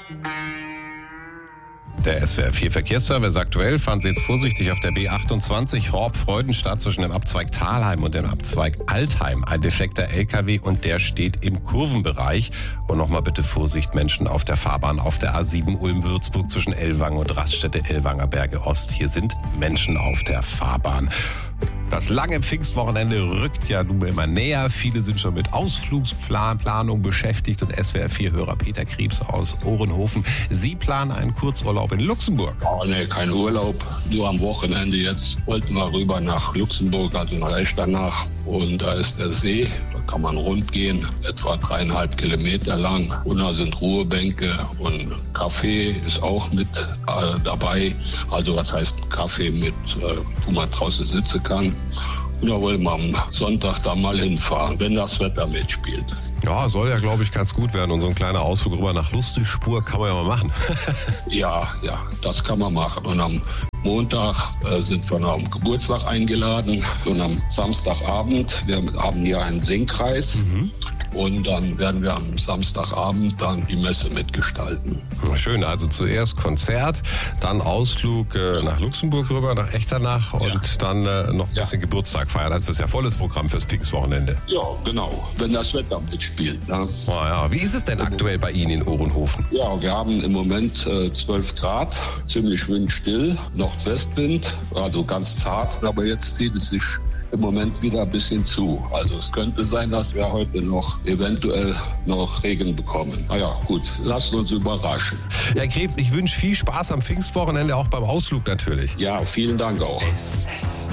Der SWR 4 Verkehrsservice aktuell. Fahren Sie jetzt vorsichtig auf der B28 Horb-Freudenstadt zwischen dem Abzweig Thalheim und dem Abzweig Altheim. Ein defekter LKW und der steht im Kurvenbereich. Und nochmal bitte Vorsicht, Menschen auf der Fahrbahn auf der A7 Ulm-Würzburg zwischen Ellwangen und Raststätte Ellwanger Berge Ost. Hier sind Menschen auf der Fahrbahn. Das lange Pfingstwochenende rückt ja nun immer näher. Viele sind schon mit Ausflugsplanung beschäftigt und SWR4-Hörer Peter Krebs aus Ohrenhofen. Sie planen einen Kurzurlaub in Luxemburg. Oh nee, kein Urlaub, nur am Wochenende jetzt. Wollten wir rüber nach Luxemburg, also nach Echternach. Und da ist der See, da kann man rund gehen, etwa 3,5 Kilometer lang. Und da sind Ruhebänke und Kaffee ist auch mit dabei. Also was heißt Kaffee mit, wo man draußen sitzen kann. Und da wollen wir am Sonntag da mal hinfahren, wenn das Wetter mitspielt. Ja, soll ja, glaube ich, ganz gut werden. Und so ein kleiner Ausflug rüber nach Lustigspur kann man ja mal machen. Ja, das kann man machen. Und am Montag sind wir noch am Geburtstag eingeladen und am Samstagabend, wir haben hier einen Singkreis und dann werden wir am Samstagabend dann die Messe mitgestalten. Schön, also zuerst Konzert, dann Ausflug nach Luxemburg rüber, nach Echternach und dann noch ein bisschen Geburtstag feiern. Das ist ja volles Programm fürs Pfingstwochenende. Ja, genau, wenn das Wetter mitspielt. Ne? Oh ja. Wie ist es denn aktuell bei Ihnen in Ohrenhofen? Ja, wir haben im Moment 12 Grad, ziemlich windstill, Nordwestwind, also ganz zart, aber jetzt zieht es sich im Moment wieder ein bisschen zu. Also es könnte sein, dass wir heute noch eventuell noch Regen bekommen. Naja, gut, lasst uns überraschen. Herr Krebs, ich wünsche viel Spaß am Pfingstwochenende, auch beim Ausflug natürlich. Ja, vielen Dank auch.